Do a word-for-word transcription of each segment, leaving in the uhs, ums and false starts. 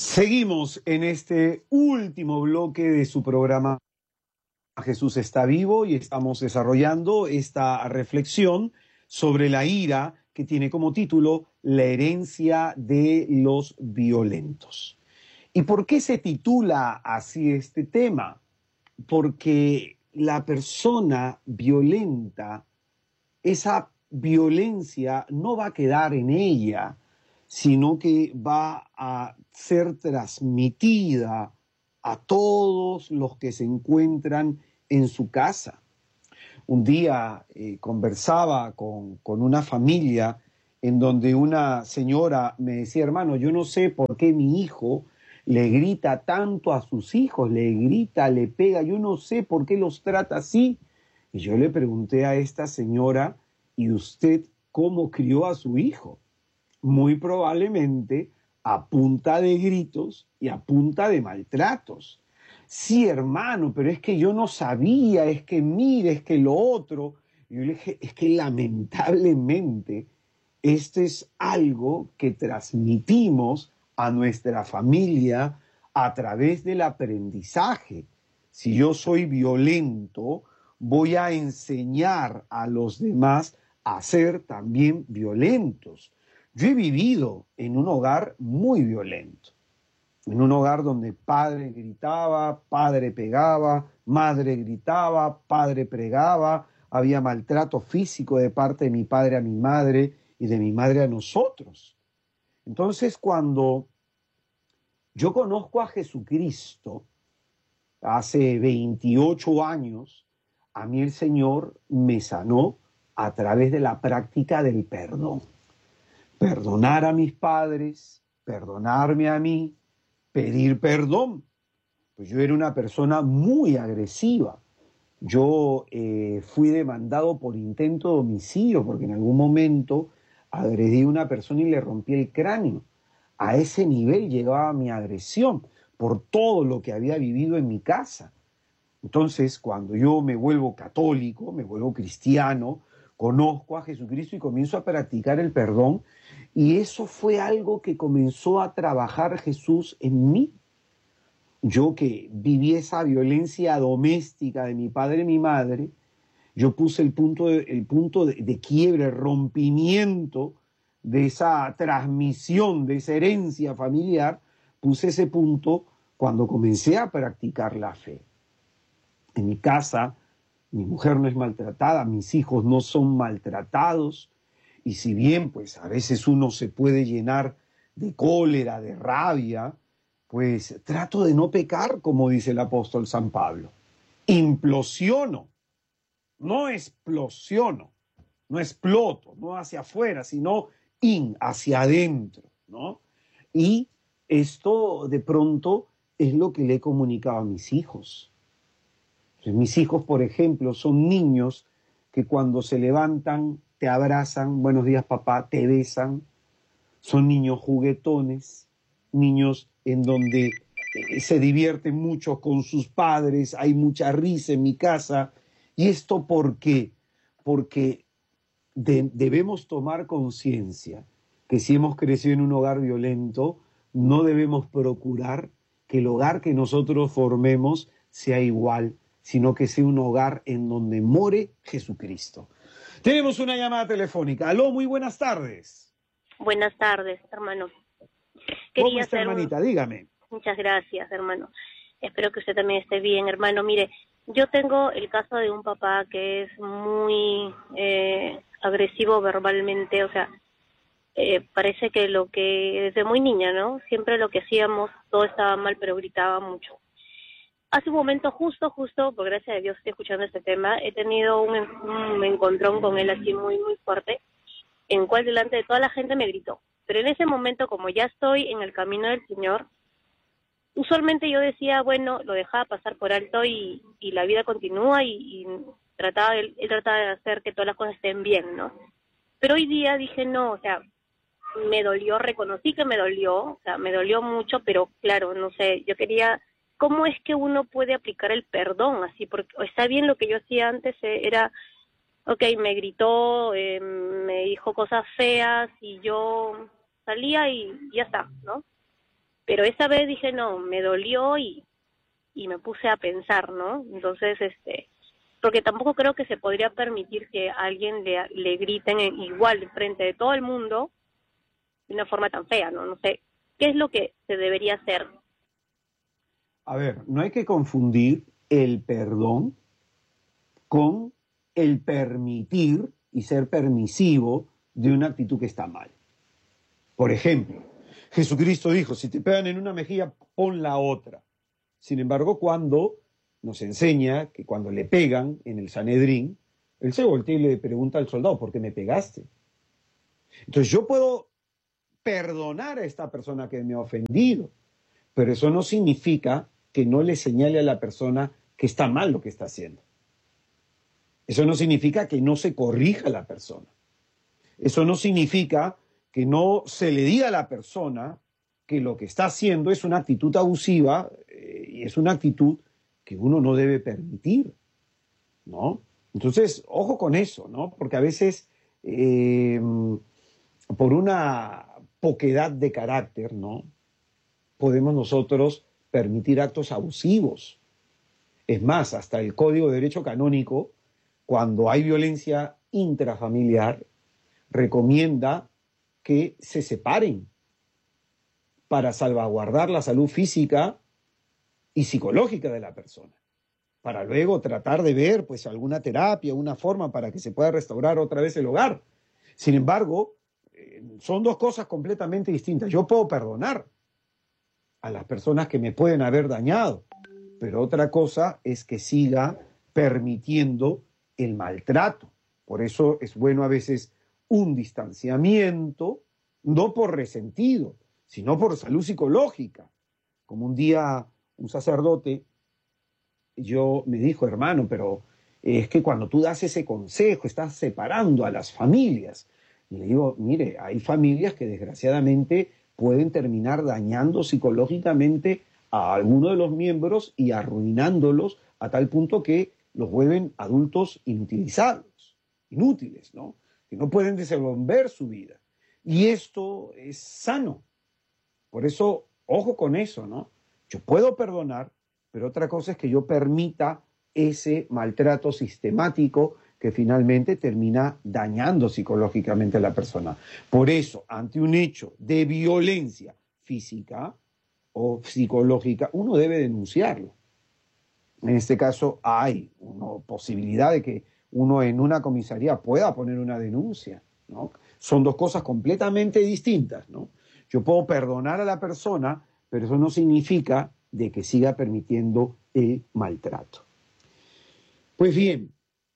Seguimos en este último bloque de su programa Jesús está vivo y estamos desarrollando esta reflexión sobre la ira que tiene como título La herencia de los violentos. ¿Y por qué se titula así este tema? Porque la persona violenta, esa violencia no va a quedar en ella, sino que va a ser transmitida a todos los que se encuentran en su casa. Un día eh, conversaba con, con una familia en donde una señora me decía, hermano, yo no sé por qué mi hijo le grita tanto a sus hijos, le grita, le pega, yo no sé por qué los trata así. Y yo le pregunté a esta señora, ¿y usted cómo crió a su hijo? Muy probablemente a punta de gritos y a punta de maltratos. Sí, hermano, pero es que yo no sabía, es que mire, es que lo otro. Y yo le dije, es que lamentablemente esto es algo que transmitimos a nuestra familia a través del aprendizaje. Si yo soy violento, voy a enseñar a los demás a ser también violentos. Yo he vivido en un hogar muy violento, en un hogar donde padre gritaba, padre pegaba, madre gritaba, padre pregaba, había maltrato físico de parte de mi padre a mi madre y de mi madre a nosotros. Entonces, cuando yo conozco a Jesucristo hace veintiocho años, a mí el Señor me sanó a través de la práctica del perdón. Perdonar a mis padres, perdonarme a mí, pedir perdón. Pues yo era una persona muy agresiva. Yo eh, fui demandado por intento de homicidio porque en algún momento agredí a una persona y le rompí el cráneo. A ese nivel llegaba mi agresión por todo lo que había vivido en mi casa. Entonces, cuando yo me vuelvo católico, me vuelvo cristiano, conozco a Jesucristo y comienzo a practicar el perdón, y eso fue algo que comenzó a trabajar Jesús en mí. Yo que viví esa violencia doméstica de mi padre y mi madre, yo puse el punto de, el punto de, de quiebre, rompimiento de esa transmisión, de esa herencia familiar, puse ese punto cuando comencé a practicar la fe. En mi casa, mi mujer no es maltratada, mis hijos no son maltratados, y si bien pues a veces uno se puede llenar de cólera, de rabia, pues trato de no pecar, como dice el apóstol San Pablo. Implosiono, no explosiono, no exploto, no hacia afuera, sino in, hacia adentro, ¿no? Y esto de pronto es lo que le he comunicado a mis hijos. Mis hijos, por ejemplo, son niños que cuando se levantan te abrazan, buenos días papá, te besan. Son niños juguetones, niños en donde se divierten mucho con sus padres, hay mucha risa en mi casa. ¿Y esto por qué? Porque de, debemos tomar conciencia que si hemos crecido en un hogar violento, no debemos procurar que el hogar que nosotros formemos sea igual, sino que sea un hogar en donde more Jesucristo. Tenemos una llamada telefónica. Aló, muy buenas tardes. Buenas tardes, hermano. Quería ¿Cómo está, hacer hermanita? un... Dígame. Muchas gracias, hermano. Espero que usted también esté bien, hermano. Mire, yo tengo el caso de un papá que es muy eh, agresivo verbalmente, o sea, eh, parece que lo que desde muy niña, ¿no? Siempre lo que hacíamos, todo estaba mal, pero gritaba mucho. Hace un momento, justo, justo, por gracias a Dios estoy escuchando este tema, he tenido un, un encontrón con él así muy, muy fuerte, en el cual delante de toda la gente me gritó. Pero en ese momento, como ya estoy en el camino del Señor, usualmente yo decía, bueno, lo dejaba pasar por alto y, y la vida continúa y, y trataba, él, él trataba de hacer que todas las cosas estén bien, ¿no? Pero hoy día dije, no, o sea, me dolió, reconocí que me dolió, o sea, me dolió mucho, pero claro, no sé, yo quería... ¿Cómo es que uno puede aplicar el perdón así? Porque está bien lo que yo hacía antes, eh, era, ok, me gritó, eh, me dijo cosas feas y yo salía y ya está, ¿no? Pero esa vez dije, no, me dolió y, y me puse a pensar, ¿no? Entonces, este, porque tampoco creo que se podría permitir que a alguien le, le griten en, igual frente de todo el mundo de una forma tan fea, ¿no? No sé, ¿qué es lo que se debería hacer? A ver, no hay que confundir el perdón con el permitir y ser permisivo de una actitud que está mal. Por ejemplo, Jesucristo dijo, si te pegan en una mejilla, pon la otra. Sin embargo, cuando nos enseña que cuando le pegan en el Sanedrín, él se voltea y le pregunta al soldado, ¿por qué me pegaste? Entonces yo puedo perdonar a esta persona que me ha ofendido, pero eso no significa que no le señale a la persona que está mal lo que está haciendo. Eso no significa que no se corrija a la persona. Eso no significa que no se le diga a la persona que lo que está haciendo es una actitud abusiva eh, y es una actitud que uno no debe permitir, ¿no? Entonces, ojo con eso, ¿no? Porque a veces, eh, por una poquedad de carácter, ¿no?, podemos nosotros permitir actos abusivos. Es más, hasta el Código de Derecho Canónico, cuando hay violencia intrafamiliar, recomienda que se separen para salvaguardar la salud física y psicológica de la persona, para luego tratar de ver pues alguna terapia, una forma para que se pueda restaurar otra vez el hogar. Sin embargo, eh, son dos cosas completamente distintas. Yo puedo perdonar a las personas que me pueden haber dañado, pero otra cosa es que siga permitiendo el maltrato. Por eso es bueno a veces un distanciamiento, no por resentido, sino por salud psicológica. Como un día un sacerdote yo me dijo, hermano, pero es que cuando tú das ese consejo estás separando a las familias. Y le digo, mire, hay familias que desgraciadamente pueden terminar dañando psicológicamente a alguno de los miembros y arruinándolos a tal punto que los vuelven adultos inutilizados, inútiles, ¿no? Que no pueden desenvolver su vida. Y esto es sano. Por eso, ojo con eso, ¿no? Yo puedo perdonar, pero otra cosa es que yo permita ese maltrato sistemático que finalmente termina dañando psicológicamente a la persona. Por eso, ante un hecho de violencia física o psicológica, uno debe denunciarlo. En este caso hay una posibilidad de que uno en una comisaría pueda poner una denuncia, ¿no? Son dos cosas completamente distintas, ¿no? Yo puedo perdonar a la persona, pero eso no significa de que siga permitiendo el maltrato. Pues bien,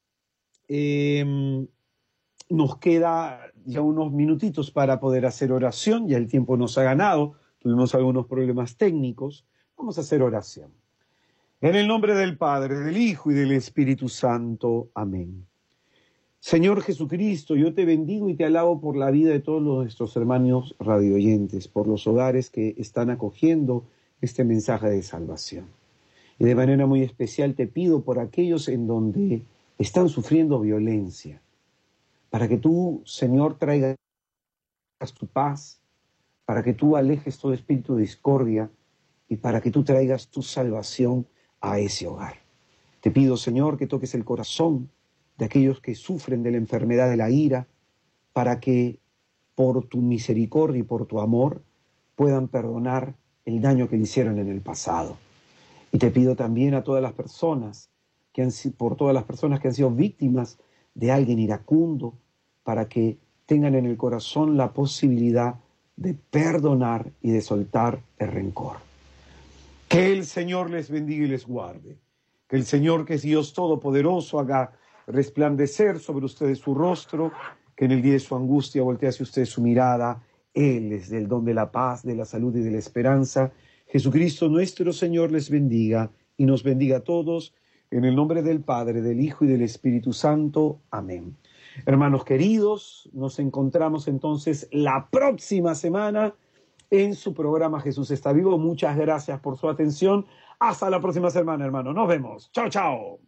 eh, nos queda ya unos minutitos para poder hacer oración, ya el tiempo nos ha ganado, tuvimos algunos problemas técnicos, vamos a hacer oración. En el nombre del Padre, del Hijo y del Espíritu Santo. Amén. Señor Jesucristo, yo te bendigo y te alabo por la vida de todos nuestros hermanos radioyentes, por los hogares que están acogiendo este mensaje de salvación. Y de manera muy especial te pido por aquellos en donde están sufriendo violencia, para que tú, Señor, traigas tu paz, para que tú alejes todo espíritu de discordia y para que tú traigas tu salvación a ese hogar. Te pido, Señor, que toques el corazón de aquellos que sufren de la enfermedad de la ira, para que por tu misericordia y por tu amor puedan perdonar el daño que le hicieron en el pasado. Y te pido también a todas las personas, que han, por todas las personas que han sido víctimas de alguien iracundo, para que tengan en el corazón la posibilidad de perdonar y de soltar el rencor. Que el Señor les bendiga y les guarde. Que el Señor, que es Dios Todopoderoso, haga resplandecer sobre ustedes su rostro, que en el día de su angustia voltee hacia ustedes su mirada. Él es del don de la paz, de la salud y de la esperanza. Jesucristo nuestro Señor les bendiga y nos bendiga a todos. En el nombre del Padre, del Hijo y del Espíritu Santo. Amén. Hermanos queridos, nos encontramos entonces la próxima semana en su programa Jesús está vivo. Muchas gracias por su atención. Hasta la próxima semana, hermano. Nos vemos. Chao, chao.